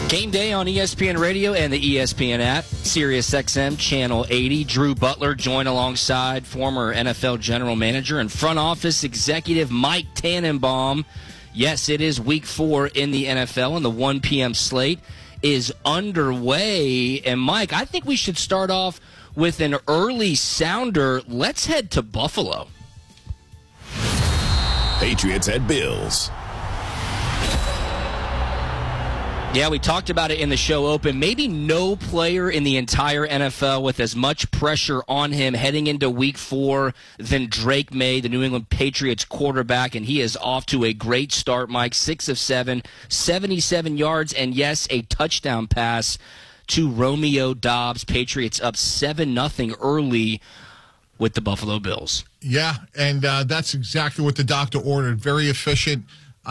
Game day on ESPN Radio and the ESPN app, SiriusXM Channel 80. Drew Butler joined alongside former NFL general manager and front office executive Mike Tannenbaum. Yes, it is week 4 in the NFL, and the 1 p.m. slate is underway. And, Mike, I think we should start off with an early sounder. Let's head to Buffalo. Patriots at Bills. Yeah, we talked about it in the show open. Maybe no player in the entire NFL with as much pressure on him heading into week 4 than Drake May, the New England Patriots quarterback, and he is off to a great start, Mike. 6 of 7, 77 yards, and yes, a touchdown pass to Romeo Doubs. Patriots up 7-0 early with the Buffalo Bills. Yeah, and that's exactly what the doctor ordered. Very efficient.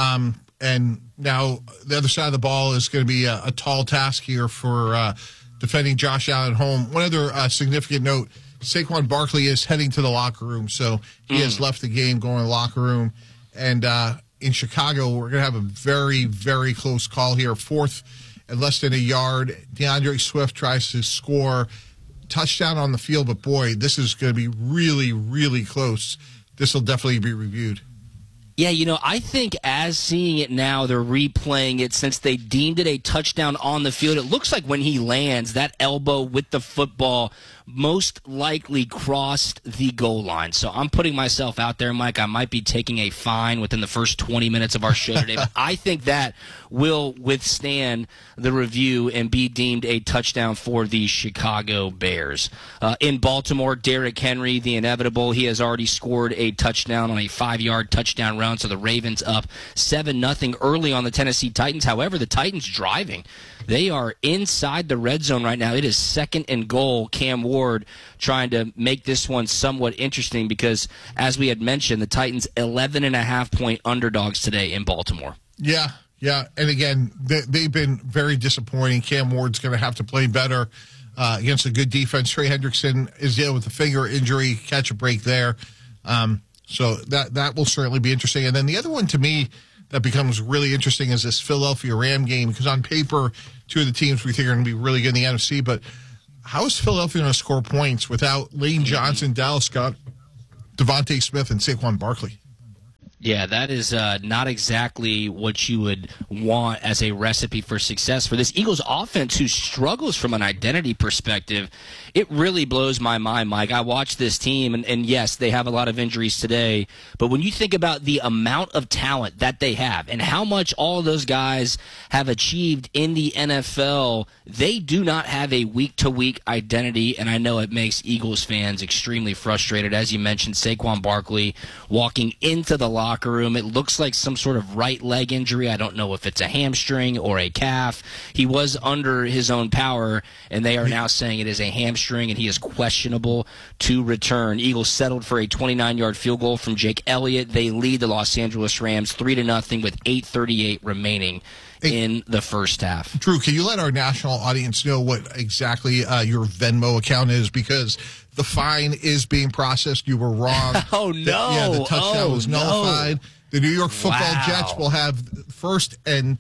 And now the other side of the ball is going to be a tall task here for defending Josh Allen at home. One other significant note, Saquon Barkley is heading to the locker room, so he has left the game, going to the locker room. And in Chicago, we're going to have a very, very close call here. 4th and less than a yard. DeAndre Swift tries to score. Touchdown on the field, but boy, this is going to be really, really close. This will definitely be reviewed. Yeah, you know, I think as seeing it now, they're replaying it since they deemed it a touchdown on the field. It looks like when he lands, that elbow with the football most likely crossed the goal line. So I'm putting myself out there, Mike. I might be taking a fine within the first 20 minutes of our show today, but I think that will withstand the review and be deemed a touchdown for the Chicago Bears. In Baltimore, Derrick Henry, the inevitable, he has already scored a touchdown on a 5-yard touchdown run. So the Ravens up 7-0 early on the Tennessee Titans. However, the Titans driving. They are inside the red zone right now. It is 2nd and goal. Cam Ward trying to make this one somewhat interesting because, as we had mentioned, the Titans 11.5-point underdogs today in Baltimore. Yeah. And again, they've been very disappointing. Cam Ward's going to have to play better against a good defense. Trey Hendrickson is dealing with a finger injury. Catch a break there. So that will certainly be interesting. And then the other one to me that becomes really interesting is this Philadelphia Ram game, because on paper, two of the teams we think are going to be really good in the NFC, but how is Philadelphia going to score points without Lane Johnson, Dallas Scott, Devontae Smith, and Saquon Barkley? Yeah, that is not exactly what you would want as a recipe for success for this Eagles offense, who struggles from an identity perspective. It really blows my mind, Mike. I watched this team, and yes, they have a lot of injuries today, but when you think about the amount of talent that they have and how much all of those guys have achieved in the NFL, they do not have a week-to-week identity, and I know it makes Eagles fans extremely frustrated. As you mentioned, Saquon Barkley walking into the locker room. It looks like some sort of right leg injury. I don't know if it's a hamstring or a calf. He was under his own power, and they are now saying it is a hamstring, and he is questionable to return. Eagles settled for a 29-yard field goal from Jake Elliott. They lead the Los Angeles Rams 3-0 with 8:38 remaining in the first half. Drew, can you let our national audience know what exactly your Venmo account is? Because the fine is being processed. You were wrong. Oh, no. The touchdown was nullified. No. The New York Football Jets will have 1st and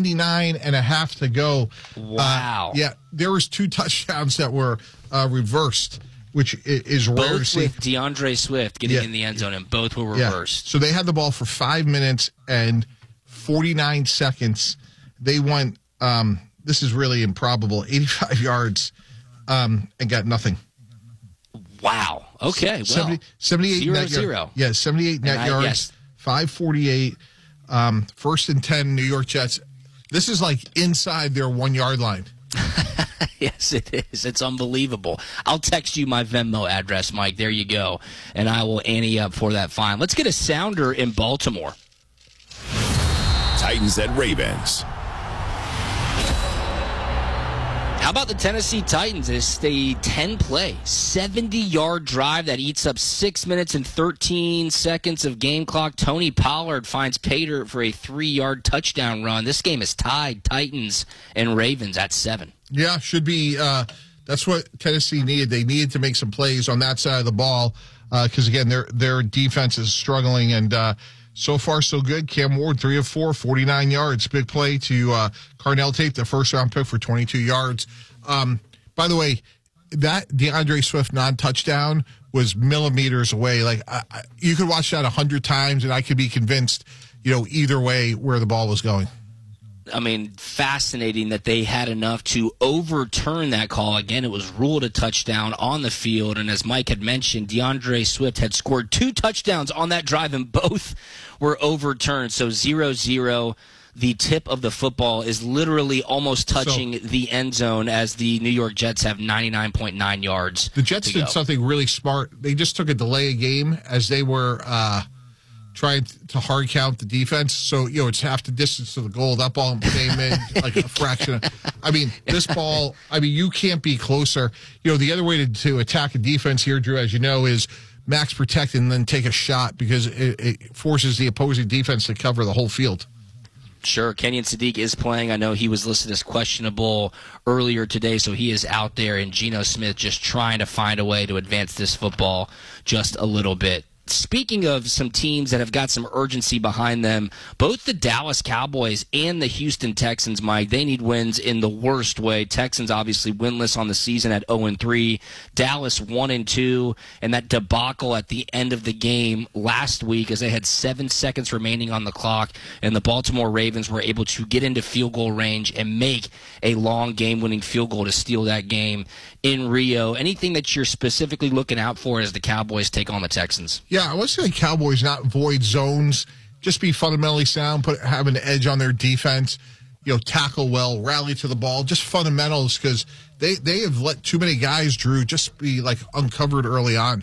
99.5 to go. Wow. There was 2 touchdowns that were reversed, which is rare to both see. with DeAndre Swift getting in the end zone, and both were reversed. So they had the ball for 5 minutes and 49 seconds. They went, this is really improbable, 85 yards and got nothing. Wow. Okay. 78 net 0-0. yards. Yeah, 78 net yards, yes. 548. 1st and 10, New York Jets. This is like inside their 1-yard line. Yes, it is. It's unbelievable. I'll text you my Venmo address, Mike. There you go. And I will ante up for that fine. Let's get a sounder in Baltimore. Titans at Ravens. How about the Tennessee Titans? It's a 10-play, 70-yard drive that eats up 6 minutes and 13 seconds of game clock. Tony Pollard finds Pater for a 3-yard touchdown run. This game is tied, Titans and Ravens at 7. Yeah, should be. That's what Tennessee needed. They needed to make some plays on that side of the ball because, again, their defense is struggling. And So far, so good. Cam Ward, 3 of 4, 49 yards. Big play to Carnell Tate, the first-round pick for 22 yards. By the way, that DeAndre Swift non-touchdown was millimeters away. Like, you could watch that 100 times, and I could be convinced, either way where the ball was going. I mean, fascinating that they had enough to overturn that call. Again, it was ruled a touchdown on the field, and as Mike had mentioned, DeAndre Swift had scored 2 touchdowns on that drive, and both were overturned. So 0-0. The tip of the football is literally almost touching the end zone as the New York Jets have 99.9 yards. The Jets did something really smart. They just took a delay of game as they were trying to hard count the defense. So, it's half the distance to the goal. That ball came in like a fraction. This ball, you can't be closer. The other way to attack a defense here, Drew, as you know, is max protect and then take a shot because it forces the opposing defense to cover the whole field. Sure, Kenyon Sadiq is playing. I know he was listed as questionable earlier today, so he is out there, and Geno Smith just trying to find a way to advance this football just a little bit. Speaking of some teams that have got some urgency behind them, both the Dallas Cowboys and the Houston Texans, Mike, they need wins in the worst way. Texans obviously winless on the season at 0-3. Dallas 1-2, and that debacle at the end of the game last week as they had 7 seconds remaining on the clock, and the Baltimore Ravens were able to get into field goal range and make a long game-winning field goal to steal that game in Rio. Anything that you're specifically looking out for as the Cowboys take on the Texans? Yeah, I want to say the Cowboys not void zones, just be fundamentally sound, have an edge on their defense, tackle well, rally to the ball, just fundamentals, because they have let too many guys, Drew, just be like uncovered early on.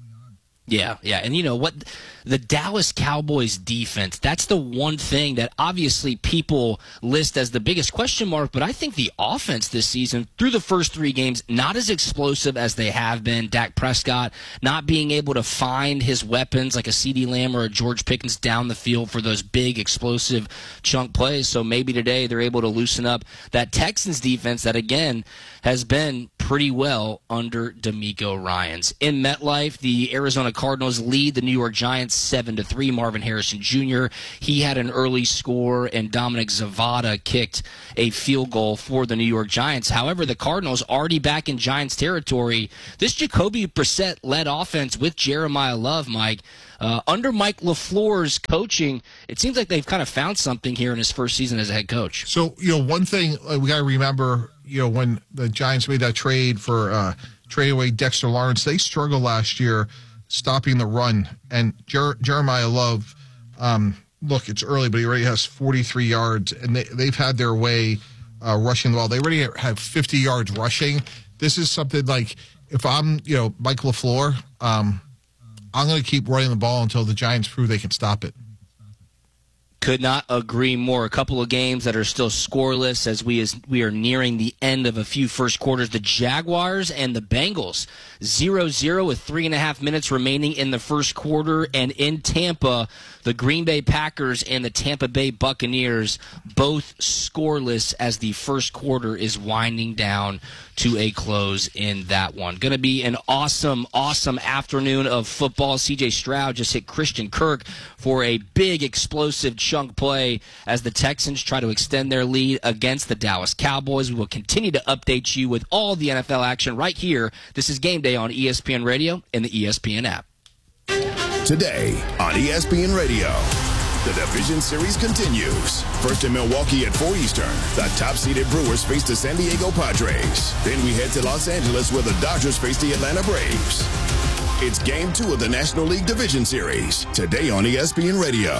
Yeah, and you know what? The Dallas Cowboys defense, that's the one thing that obviously people list as the biggest question mark, but I think the offense this season, through the first 3 games, not as explosive as they have been. Dak Prescott not being able to find his weapons like a CeeDee Lamb or a George Pickens down the field for those big, explosive chunk plays. So maybe today they're able to loosen up that Texans defense that, again, has been pretty well under DeMeco Ryans. In MetLife, the Arizona Cardinals lead the New York Giants 7-3. Marvin Harrison Jr., he had an early score, and Dominic Zavada kicked a field goal for the New York Giants. However, the Cardinals already back in Giants territory. This Jacoby Brissett-led offense with Jeremiah Love, Mike, under Mike LaFleur's coaching, it seems like they've kind of found something here in his first season as a head coach. So, one thing we got to remember, when the Giants made that trade for trade away Dexter Lawrence, they struggled last year stopping the run. And Jeremiah Love, look, it's early, but he already has 43 yards, and they've had their way rushing the ball. They already have 50 yards rushing. This is something like, if I'm, Mike LaFleur, I'm going to keep running the ball until the Giants prove they can stop it. Could not agree more. A couple of games that are still scoreless as we are nearing the end of a few first quarters. The Jaguars and the Bengals 0-0 with 3.5 minutes remaining in the first quarter. And in Tampa, the Green Bay Packers and the Tampa Bay Buccaneers both scoreless as the first quarter is winding down to a close in that one. Going to be an awesome, awesome afternoon of football. C.J. Stroud just hit Christian Kirk for a big, explosive chunk play as the Texans try to extend their lead against the Dallas Cowboys. We will continue to update you with all the NFL action right here. This is Game Day on ESPN Radio and the ESPN app. Today on ESPN Radio, the Division Series continues. First in Milwaukee at 4 Eastern, the top-seeded Brewers face the San Diego Padres. Then we head to Los Angeles where the Dodgers face the Atlanta Braves. It's Game 2 of the National League Division Series, today on ESPN Radio.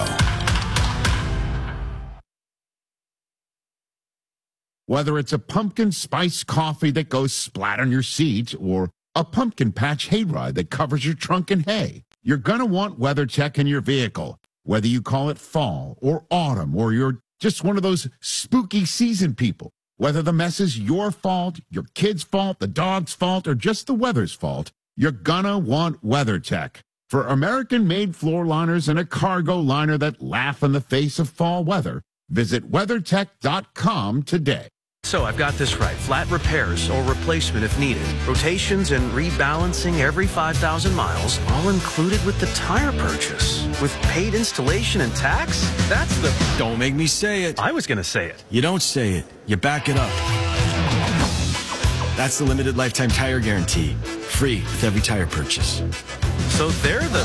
Whether it's a pumpkin spice coffee that goes splat on your seat or a pumpkin patch hayride that covers your trunk in hay, you're going to want WeatherTech in your vehicle. Whether you call it fall or autumn, or you're just one of those spooky season people, whether the mess is your fault, your kid's fault, the dog's fault, or just the weather's fault, you're gonna want WeatherTech. For American-made floor liners and a cargo liner that laugh in the face of fall weather, visit WeatherTech.com today. So I've got this right. Flat repairs or replacement if needed. Rotations and rebalancing every 5,000 miles, all included with the tire purchase. With paid installation and tax? That's the... Don't make me say it. I was going to say it. You don't say it. You back it up. That's the limited lifetime tire guarantee. Free with every tire purchase. So they're the...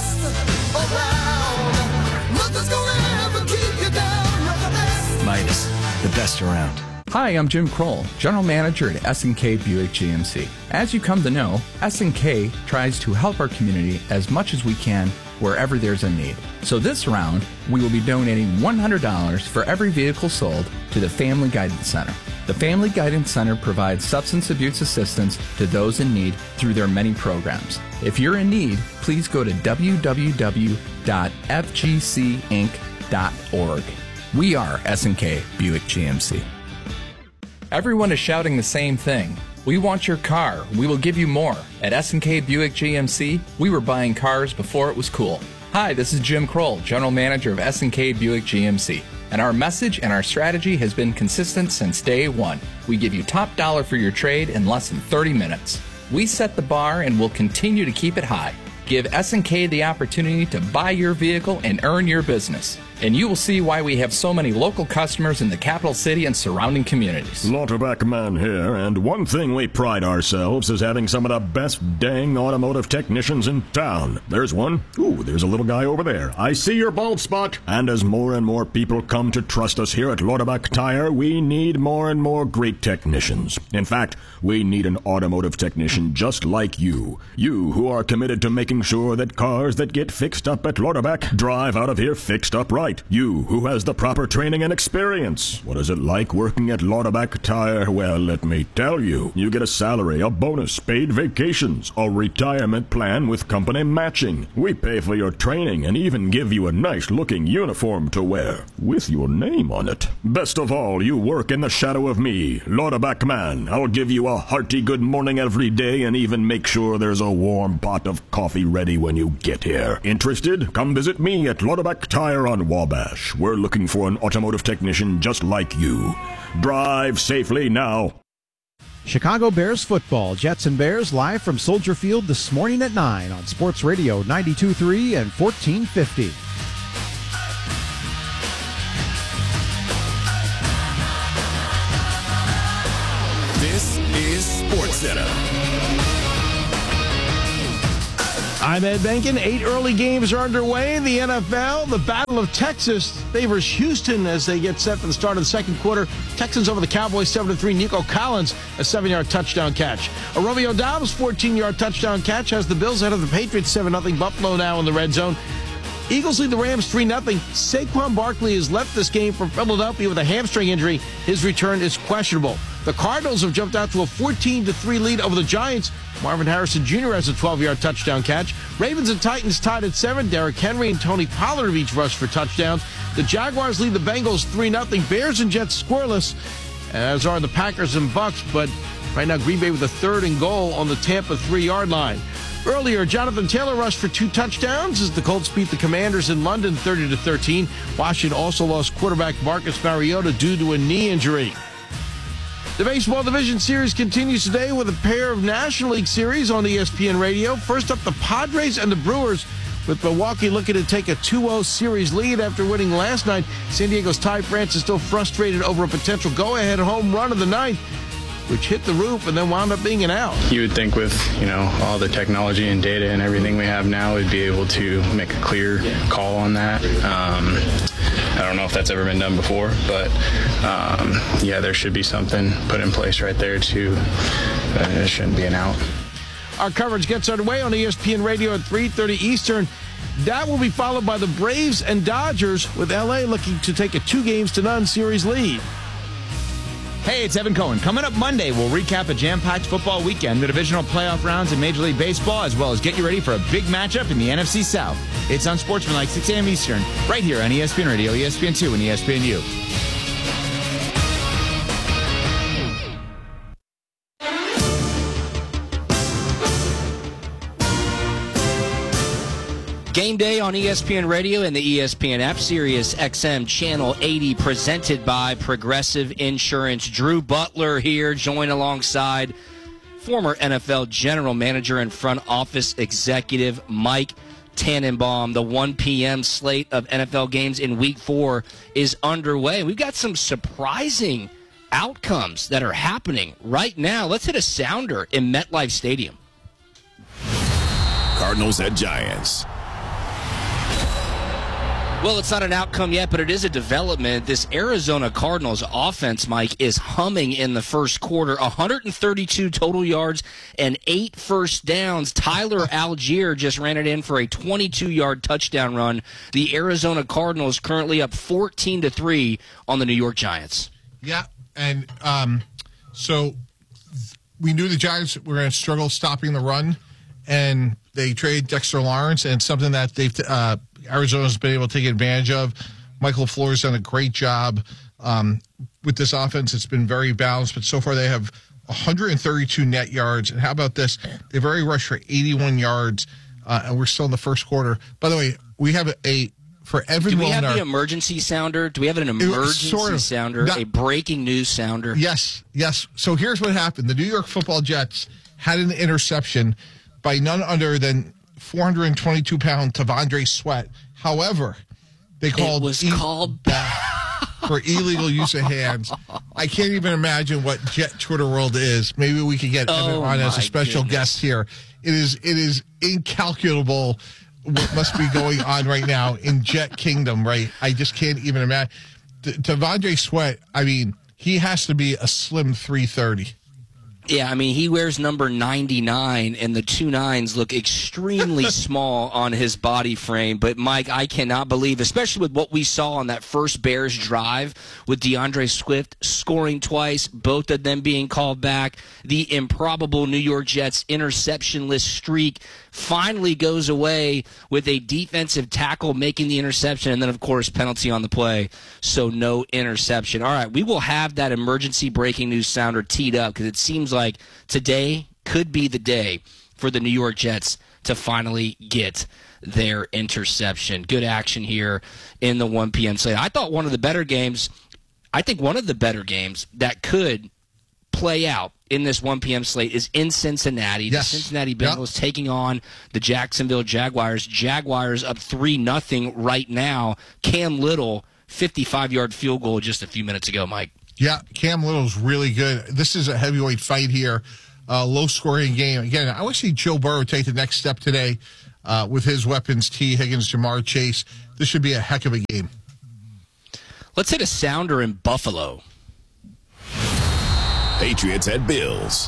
Midas, the best around. Hi, I'm Jim Kroll, General Manager at S&K Buick GMC. As you come to know, S&K tries to help our community as much as we can wherever there's a need. So this round, we will be donating $100 for every vehicle sold to the Family Guidance Center. The Family Guidance Center provides substance abuse assistance to those in need through their many programs. If you're in need, please go to www.fgcinc.org. We are S&K Buick GMC. Everyone is shouting the same thing. We want your car. We will give you more. At S&K Buick GMC, we were buying cars before it was cool. Hi, this is Jim Kroll, General Manager of S&K Buick GMC. And our message and our strategy has been consistent since day one. We give you top dollar for your trade in less than 30 minutes. We set the bar and will continue to keep it high. Give S&K the opportunity to buy your vehicle and earn your business. And you will see why we have so many local customers in the capital city and surrounding communities. Lauterbach Man here, and one thing we pride ourselves is having some of the best dang automotive technicians in town. There's one. Ooh, there's a little guy over there. I see your bald spot. And as more and more people come to trust us here at Lauterbach Tire, we need more and more great technicians. In fact, we need an automotive technician just like you. You who are committed to making sure that cars that get fixed up at Lauterbach drive out of here fixed up right. You who has the proper training and experience. What is it like working at Lauterbach Tire? Well, let me tell you. You get a salary, a bonus, paid vacations, a retirement plan with company matching. We pay for your training and even give you a nice-looking uniform to wear with your name on it. Best of all, you work in the shadow of me, Lauterbach Man. I'll give you a hearty good morning every day and even make sure there's a warm pot of coffee ready when you get here. Interested? Come visit me at Lauterbach Tire on Wabash. We're looking for an automotive technician just like you. Drive safely now. Chicago Bears football. Jets and Bears live from Soldier Field this morning at 9 on Sports Radio 92.3 and 1450. This is SportsCenter. I'm Ed Benkin. 8 early games are underway in the NFL. The Battle of Texas favors Houston as they get set for the start of the second quarter. Texans over the Cowboys 7-3. Nico Collins, a 7-yard touchdown catch. A Romeo Doubs 14-yard touchdown catch has the Bills ahead of the Patriots 7-0. Buffalo now in the red zone. Eagles lead the Rams 3-0. Saquon Barkley has left this game for Philadelphia with a hamstring injury. His return is questionable. The Cardinals have jumped out to a 14-3 lead over the Giants. Marvin Harrison Jr. has a 12-yard touchdown catch. Ravens and Titans tied at 7. Derrick Henry and Tony Pollard have each rushed for touchdowns. The Jaguars lead the Bengals 3-0. Bears and Jets scoreless, as are the Packers and Bucks. But right now, Green Bay with a 3rd and goal on the Tampa 3-yard line. Earlier, Jonathan Taylor rushed for 2 touchdowns as the Colts beat the Commanders in London 30-13. Washington also lost quarterback Marcus Mariota due to a knee injury. The Baseball Division Series continues today with a pair of National League Series on ESPN Radio. First up, the Padres and the Brewers, with Milwaukee looking to take a 2-0 series lead after winning last night. San Diego's Ty France is still frustrated over a potential go-ahead home run of the ninth, which hit the roof and then wound up being an out. You would think with, all the technology and data and everything we have now, we'd be able to make a clear call on that. I don't know if that's ever been done before, but there should be something put in place right there to it shouldn't be an out. Our coverage gets underway on ESPN Radio at 3:30 Eastern. That will be followed by the Braves and Dodgers, with LA looking to take a 2-0 series lead. Hey, it's Evan Cohen. Coming up Monday, we'll recap a jam-packed football weekend, the divisional playoff rounds in Major League Baseball, as well as get you ready for a big matchup in the NFC South. It's on Sportsmanlike, 6 a.m. Eastern, right here on ESPN Radio, ESPN2, and ESPNU. Game day on ESPN Radio and the ESPN app, Sirius XM Channel 80, presented by Progressive Insurance. Drew Butler here, joined alongside former NFL general manager and front office executive Mike Tannenbaum. The 1 p.m. slate of NFL games in Week 4 is underway. We've got some surprising outcomes that are happening right now. Let's hit a sounder in MetLife Stadium. Cardinals at Giants. Well, it's not an outcome yet, but it is a development. This Arizona Cardinals offense, Mike, is humming in the first quarter. 132 total yards and 8 first downs. Tyler Algier just ran it in for a 22-yard touchdown run. The Arizona Cardinals currently up 14-3 on the New York Giants. Yeah, and so we knew the Giants were going to struggle stopping the run, and they traded Dexter Lawrence, and something that they've Arizona's been able to take advantage of. Michael Flores done a great job with this offense. It's been very balanced, but so far they have 132 net yards. And how about this? They've already rushed for 81 yards, and we're still in the first quarter. By the way, we have for Evan Do we Wilner, have the emergency sounder? Do we have an emergency sounder, a breaking news sounder? Yes. So here's what happened. The New York Football Jets had an interception by none other than 422-pound T'Vondre Sweat. However, they called back for illegal use of hands. I can't even imagine what Jet Twitter world is. Maybe we could get Evan on as a special guest here. It is incalculable what must be going on right now in Jet Kingdom, right? I just can't even imagine. T'Vondre Sweat, I mean, he has to be a slim 330. Yeah, I mean, he wears number 99, and the 2 9s look extremely small on his body frame. But, Mike, I cannot believe, especially with what we saw on that first Bears drive with DeAndre Swift scoring twice, both of them being called back, the improbable New York Jets interception-less streak finally goes away with a defensive tackle making the interception, and then, of course, penalty on the play, so no interception. All right, we will have that emergency breaking news sounder teed up because it seems like today could be the day for the New York Jets to finally get their interception. Good action here in the 1 p.m. slate. I thought one of the better games that could play out in this 1 p.m. slate is in Cincinnati. Yes. The Cincinnati Bengals taking on the Jacksonville Jaguars. Jaguars up 3-0 right now. Cam Little, 55-yard field goal just a few minutes ago, Mike. Yeah, Cam Little's really good. This is a heavyweight fight here. Low-scoring game. Again, I want to see Joe Burrow take the next step today with his weapons, T. Higgins, Jamar Chase. This should be a heck of a game. Let's hit a sounder in Buffalo. Patriots at Bills.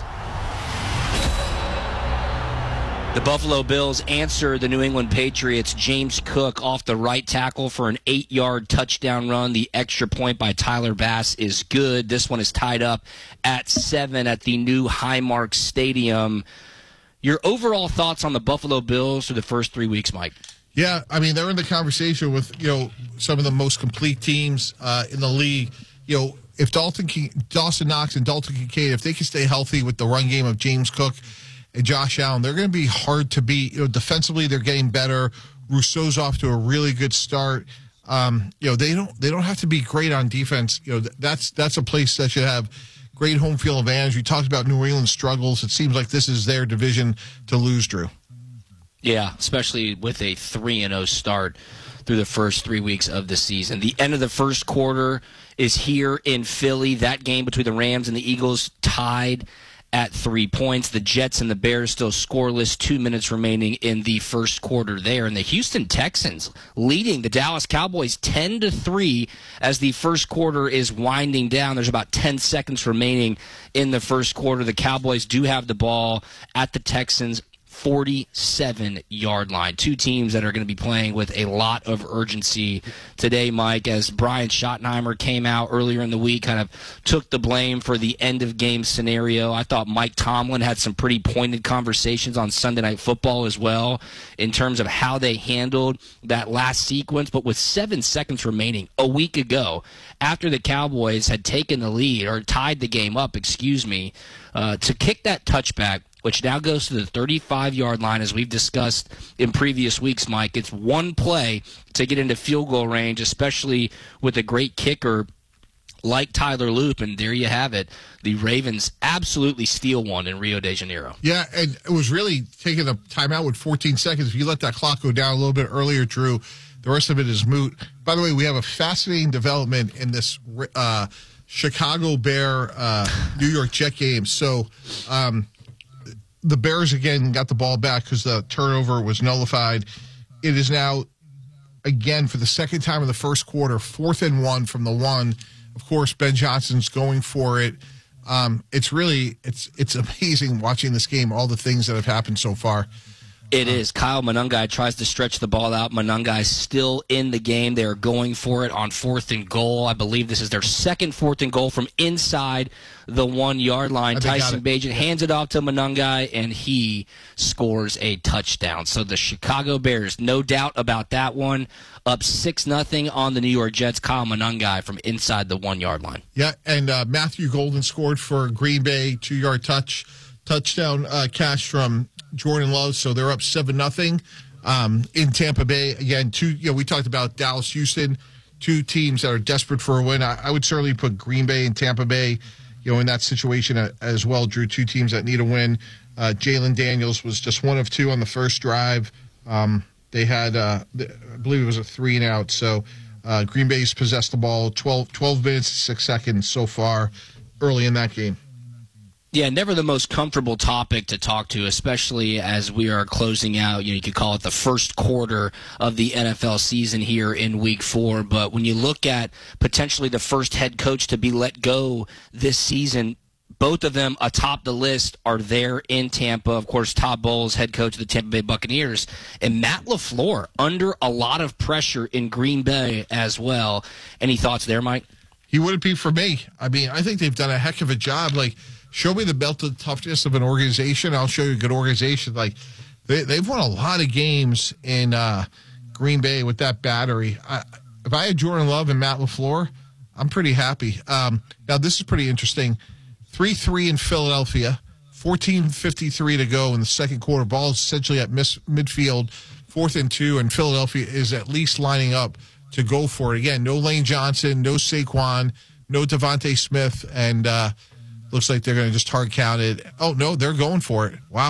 The Buffalo Bills answer the New England Patriots. James Cook off the right tackle for an 8-yard touchdown run. The extra point by Tyler Bass is good. This one is tied up at 7 at the new Highmark Stadium. Your overall thoughts on the Buffalo Bills for the first 3 weeks, Mike? Yeah, I mean, they're in the conversation with, some of the most complete teams in the league. If Dawson Knox and Dalton Kincaid, if they can stay healthy with the run game of James Cook and Josh Allen, they're going to be hard to beat. Defensively, they're getting better. Rousseau's off to a really good start. They don't have to be great on defense. That's a place that should have great home field advantage. We talked about New England's struggles. It seems like this is their division to lose, Drew. Yeah, especially with a 3-0 start through the first 3 weeks of the season. The end of the first quarter is here in Philly. That game between the Rams and the Eagles tied at 3 points. The Jets and the Bears still scoreless. 2 minutes remaining in the first quarter there. And the Houston Texans leading the Dallas Cowboys 10-3 as the first quarter is winding down. There's about 10 seconds remaining in the first quarter. The Cowboys do have the ball at the Texans' 47-yard line. Two teams that are going to be playing with a lot of urgency today, Mike, as Brian Schottenheimer came out earlier in the week, kind of took the blame for the end-of-game scenario. I thought Mike Tomlin had some pretty pointed conversations on Sunday Night Football as well in terms of how they handled that last sequence. But with 7 seconds remaining a week ago, after the Cowboys had taken the lead, or tied the game up, to kick that touchback which now goes to the 35-yard line, as we've discussed in previous weeks, Mike. It's one play to get into field goal range, especially with a great kicker like Tyler Loop, and there you have it. The Ravens absolutely steal one in Rio de Janeiro. Yeah, and it was really taking a timeout with 14 seconds. If you let that clock go down a little bit earlier, Drew, the rest of it is moot. By the way, we have a fascinating development in this Chicago Bear New York Jet game. So the Bears, again, got the ball back because the turnover was nullified. It is now, again, for the second time in the first quarter, 4th and 1 from the 1. Of course, Ben Johnson's going for it. It's amazing watching this game, all the things that have happened so far. It is. Kyle Monangai tries to stretch the ball out. Monangai's still in the game. They are going for it on 4th and goal. I believe this is their second 4th and goal from inside the 1-yard line. Tyson Bagent hands it off to Monangai, and he scores a touchdown. So the Chicago Bears, no doubt about that one, up 6-0 on the New York Jets. Kyle Monangai from inside the 1-yard line. Yeah, and Matthew Golden scored for Green Bay, 2-yard touchdown catch from Jordan Love, so they're up 7-0 in Tampa Bay. Again, we talked about Dallas, Houston, two teams that are desperate for a win. I would certainly put Green Bay and Tampa Bay, in that situation as well, Drew. Two teams that need a win. Jalen Daniels was just 1 of 2 on the first drive. They had, I believe it was a 3-and-out. So Green Bay's possessed the ball 12 minutes, 6 seconds so far early in that game. Yeah, never the most comfortable topic to talk to, especially as we are closing out, you could call it the first quarter of the NFL season here in Week 4. But when you look at potentially the first head coach to be let go this season, both of them atop the list are there in Tampa. Of course, Todd Bowles, head coach of the Tampa Bay Buccaneers, and Matt LaFleur under a lot of pressure in Green Bay as well. Any thoughts there, Mike? He wouldn't be for me. I mean, I think they've done a heck of a job. Show me the belt of toughness of an organization, I'll show you a good organization. They've won a lot of games in Green Bay with that battery. If I had Jordan Love and Matt LaFleur, I'm pretty happy. Now, this is pretty interesting. 3-3 in Philadelphia, 14:53 to go in the second quarter. Ball is essentially at midfield, 4th and 2, and Philadelphia is at least lining up to go for it. Again, no Lane Johnson, no Saquon, no Devontae Smith, and looks like they're going to just hard count it. Oh, no, they're going for it. Wow.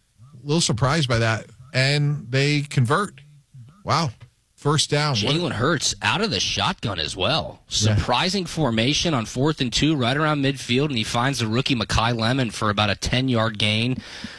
A little surprised by that. And they convert. Wow. First down. Jalen Hurts out of the shotgun as well. Surprising formation on 4th and 2 right around midfield, and he finds the rookie Mekhi Lemon for about a 10-yard gain.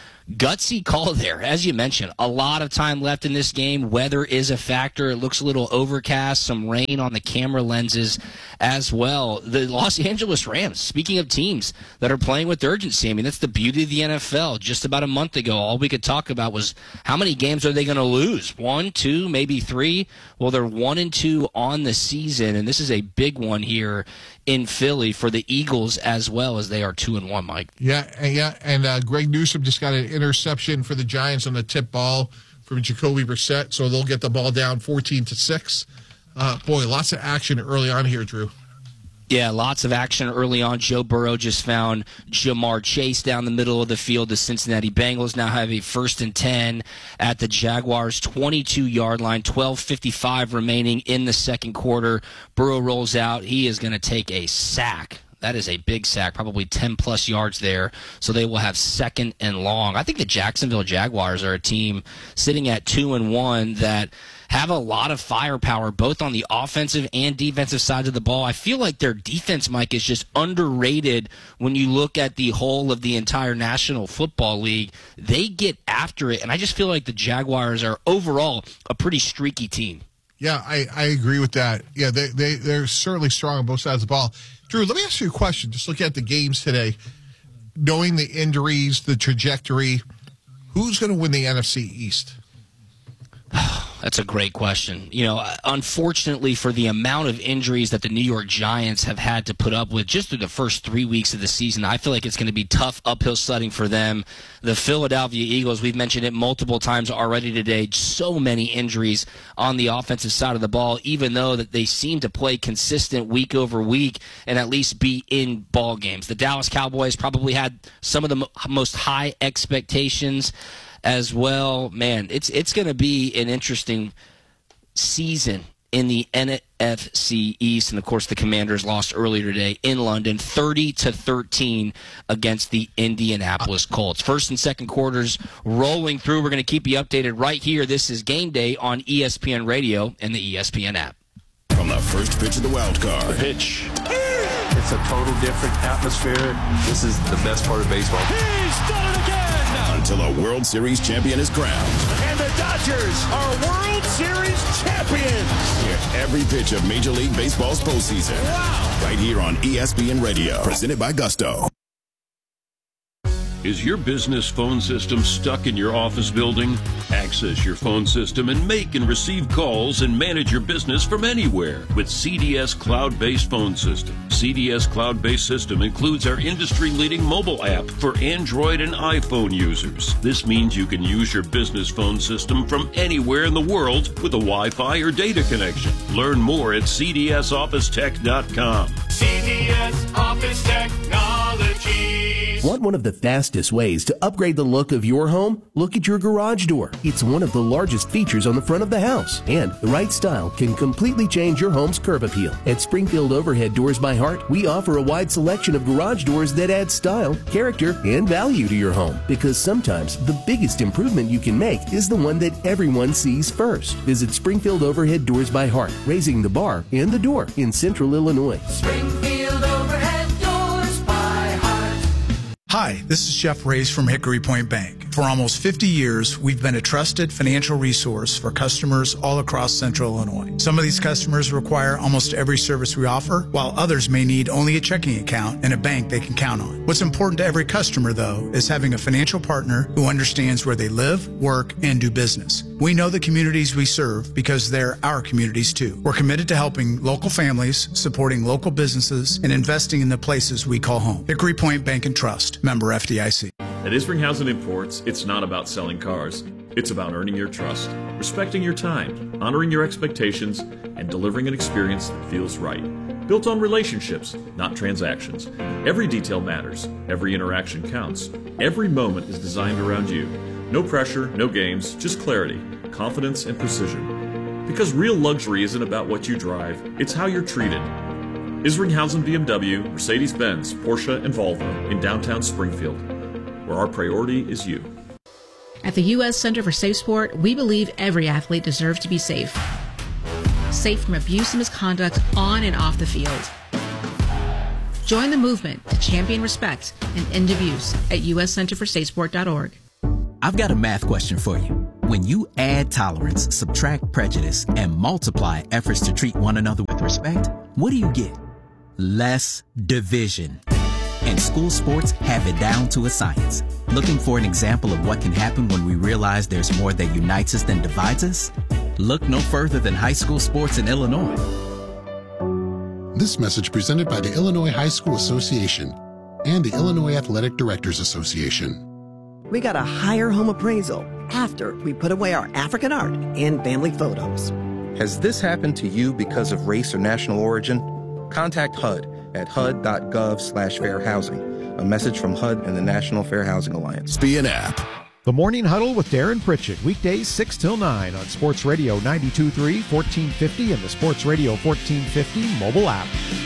Gutsy call there. As you mentioned, a lot of time left in this game. Weather is a factor. It looks a little overcast, some rain on the camera lenses as well. The Los Angeles Rams, speaking of teams that are playing with urgency, I mean, that's the beauty of the NFL. Just about a month ago, all we could talk about was how many games are they going to lose? 1, 2, maybe 3? Well, they're 1-2 on the season, and this is a big one here in Philly for the Eagles as well, as they are 2-1, Mike. Yeah, and Greg Newsome just got an interception for the Giants on the tip ball from Jacoby Brissett, so they'll get the ball down 14-6. Boy, lots of action early on here, Drew. Yeah, lots of action early on. Joe Burrow just found Jamar Chase down the middle of the field. The Cincinnati Bengals now have a 1st and 10 at the Jaguars' 22-yard line. 12:55 remaining in the second quarter. Burrow rolls out. He is going to take a sack. That is a big sack, probably 10-plus yards there. So they will have 2nd and long. I think the Jacksonville Jaguars are a team sitting at 2-1 that have a lot of firepower, both on the offensive and defensive sides of the ball. I feel like their defense, Mike, is just underrated when you look at the whole of the entire National Football League. They get after it, and I just feel like the Jaguars are overall a pretty streaky team. Yeah, I agree with that. Yeah, they're certainly strong on both sides of the ball. Drew, let me ask you a question. Just looking at the games today, knowing the injuries, the trajectory, who's going to win the NFC East? That's a great question. Unfortunately for the amount of injuries that the New York Giants have had to put up with just through the first 3 weeks of the season, I feel like it's going to be tough uphill sledding for them. The Philadelphia Eagles, we've mentioned it multiple times already today, so many injuries on the offensive side of the ball, even though that they seem to play consistent week over week and at least be in ball games. The Dallas Cowboys probably had some of the most high expectations as well. Man, it's going to be an interesting season in the NFC East. And, of course, the Commanders lost earlier today in London, 30-13 against the Indianapolis Colts. First and second quarters rolling through. We're going to keep you updated right here. This is Game Day on ESPN Radio and the ESPN app. From the first pitch of the wild card. The pitch. It's a total different atmosphere. This is the best part of baseball. He's done it again! Until a World Series champion is crowned. And the Dodgers are World Series champions! Hear every pitch of Major League Baseball's postseason. Wow! Right here on ESPN Radio. Presented by Gusto. Is your business phone system stuck in your office building? Access your phone system and make and receive calls and manage your business from anywhere with CDS Cloud-Based Phone System. CDS Cloud-Based System includes our industry-leading mobile app for Android and iPhone users. This means you can use your business phone system from anywhere in the world with a Wi-Fi or data connection. Learn more at cdsofficetech.com. CDS Office Technologies. Want one of the fastest ways to upgrade the look of your home? Look at your garage door. It's one of the largest features on the front of the house, and the right style can completely change your home's curb appeal. At Springfield Overhead Doors by Heart, we offer a wide selection of garage doors that add style, character, and value to your home, because sometimes the biggest improvement you can make is the one that everyone sees first. Visit Springfield Overhead Doors by Heart, raising the bar and the door in Central Illinois. Springfield Overhead Doors by Heart. Hi, this is Jeff Reyes from Hickory Point Bank. For almost 50 years, we've been a trusted financial resource for customers all across Central Illinois. Some of these customers require almost every service we offer, while others may need only a checking account and a bank they can count on. What's important to every customer, though, is having a financial partner who understands where they live, work, and do business. We know the communities we serve because they're our communities, too. We're committed to helping local families, supporting local businesses, and investing in the places we call home. Hickory Point Bank and Trust, member FDIC. At Isringhausen Imports, it's not about selling cars. It's about earning your trust, respecting your time, honoring your expectations, and delivering an experience that feels right. Built on relationships, not transactions. Every detail matters. Every interaction counts. Every moment is designed around you. No pressure, no games, just clarity, confidence, and precision. Because real luxury isn't about what you drive, it's how you're treated. Isringhausen BMW, Mercedes-Benz, Porsche, and Volvo in downtown Springfield, where our priority is you. At the U.S. Center for Safe Sport, we believe every athlete deserves to be safe. Safe from abuse and misconduct on and off the field. Join the movement to champion respect and end abuse at uscenterforsafesport.org. I've got a math question for you. When you add tolerance, subtract prejudice, and multiply efforts to treat one another with respect, what do you get? Less division. And school sports have it down to a science. Looking for an example of what can happen when we realize there's more that unites us than divides us? Look no further than high school sports in Illinois. This message presented by the Illinois High School Association and the Illinois Athletic Directors Association. We got a higher home appraisal after we put away our African art and family photos. Has this happened to you because of race or national origin? Contact HUD at hud.gov/fair housing. A message from HUD and the National Fair Housing Alliance. ESPN app. The Morning Huddle with Darren Pritchett, weekdays 6 till 9 on Sports Radio 92.3, 1450, and the Sports Radio 1450 mobile app.